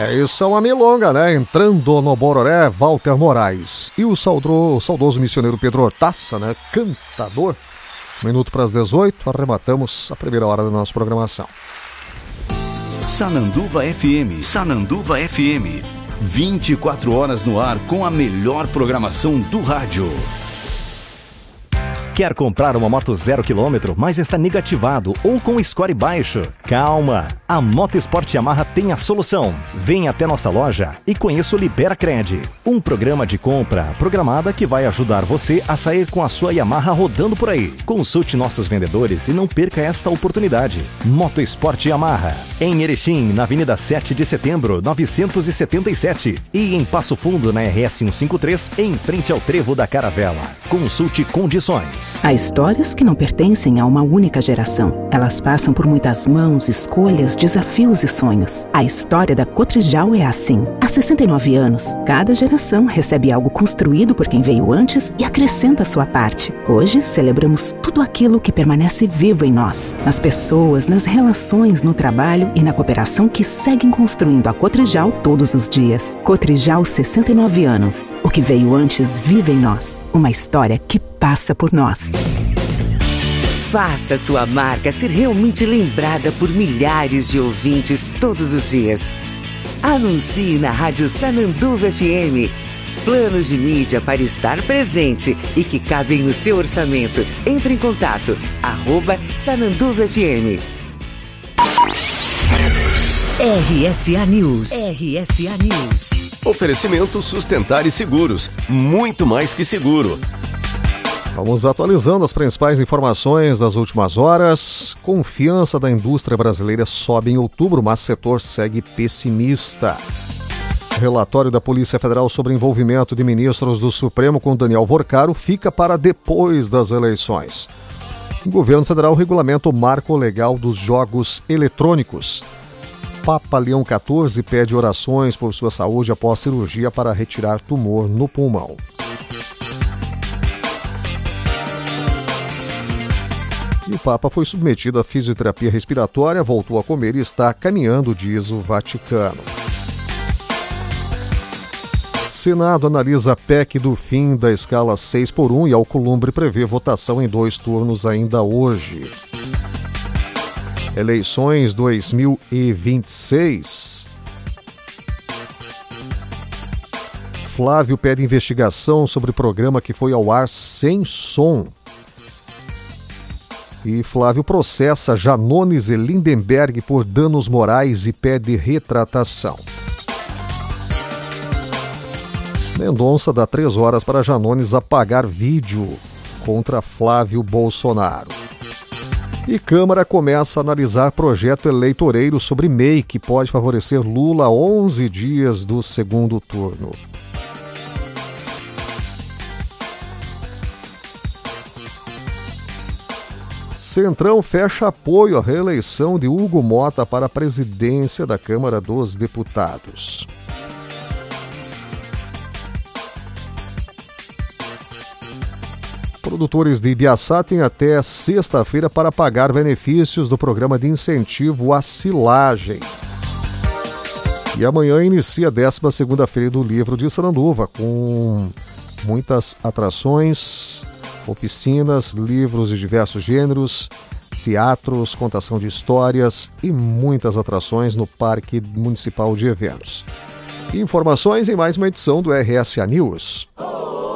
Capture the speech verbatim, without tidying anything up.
É isso, é uma milonga, né? Entrando no Bororé, Walter Moraes. E o saudro, saudoso missioneiro Pedro Hortaça, né? Cantador. Minuto para as dezoito, arrematamos a primeira hora da nossa programação. Sananduva F M, Sananduva F M. vinte e quatro horas no ar com a melhor programação do rádio. Quer comprar uma moto zero quilômetro, mas está negativado ou com score baixo? Calma! A Motosport Yamaha tem a solução. Venha até nossa loja e conheça o LiberaCred, um programa de compra programada que vai ajudar você a sair com a sua Yamaha rodando por aí. Consulte nossos vendedores e não perca esta oportunidade. Motosport Yamaha, em Erechim, na Avenida sete de Setembro, novecentos e setenta e sete, e em Passo Fundo, na R S cento e cinquenta e três, em frente ao Trevo da Caravela. Consulte condições. Há histórias que não pertencem a uma única geração. Elas passam por muitas mãos, escolhas, desafios e sonhos. A história da Cotrijal é assim. Há sessenta e nove anos, cada geração recebe algo construído por quem veio antes e acrescenta a sua parte. Hoje, celebramos tudo aquilo que permanece vivo em nós. Nas pessoas, nas relações, no trabalho e na cooperação que seguem construindo a Cotrijal todos os dias. Cotrijal, sessenta e nove anos. O que veio antes vive em nós. Uma história que passa por nós. Faça sua marca ser realmente lembrada por milhares de ouvintes todos os dias. Anuncie na Rádio Sananduva F M. Planos de mídia para estar presente e que cabem no seu orçamento. Entre em contato, arroba Sananduva F M. R S A News. R S A News. Oferecimento Sustentar e Seguros. Muito mais que seguro. Vamos atualizando as principais informações das últimas horas. Confiança da indústria brasileira sobe em outubro, mas setor segue pessimista. Relatório da Polícia Federal sobre envolvimento de ministros do Supremo com Daniel Vorcaro fica para depois das eleições. O governo federal regulamenta o marco legal dos jogos eletrônicos. Papa Leão quatorze pede orações por sua saúde após cirurgia para retirar tumor no pulmão. E o Papa foi submetido à fisioterapia respiratória, voltou a comer e está caminhando, diz o Vaticano. Senado analisa a P E C do fim da escala seis por um e Alcolumbre prevê votação em dois turnos ainda hoje. Eleições dois mil e vinte e seis. Flávio pede investigação sobre programa que foi ao ar sem som. E Flávio processa Janones e Lindenberg por danos morais e pede retratação. Mendonça dá três horas para Janones apagar vídeo contra Flávio Bolsonaro. E Câmara começa a analisar projeto eleitoreiro sobre M E I, que pode favorecer Lula a onze dias do segundo turno. Centrão fecha apoio à reeleição de Hugo Mota para a presidência da Câmara dos Deputados. Produtores de Ibiaçá têm até sexta-feira para pagar benefícios do programa de incentivo à silagem. E amanhã inicia a décima segunda Feira do Livro de Sananduva, com muitas atrações, oficinas, livros de diversos gêneros, teatros, contação de histórias e muitas atrações no Parque Municipal de Eventos. Informações em mais uma edição do R S A News.